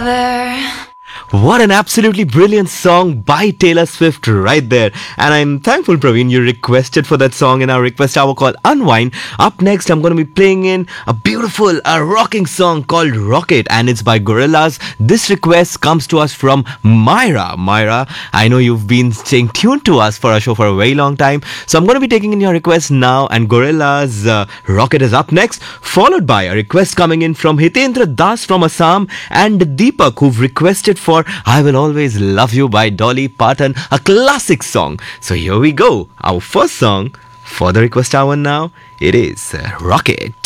What an absolutely brilliant song by Taylor Swift right there. And I'm thankful, Praveen, you requested for that song in our request hour called Unwind. Up next, I'm going to be playing in a beautiful, rocking song called Rocket, and it's by Gorillaz. This request comes to us from Myra. Myra, I know you've been staying tuned to us for our show for a very long time. So I'm going to be taking in your request now, and Gorillaz Rocket is up next, followed by a request coming in from Hitendra Das from Assam and Deepak, who've requested for I Will Always Love You by Dolly Parton, a classic song. So here we go. Our first song for the request hour now, it is Rocket.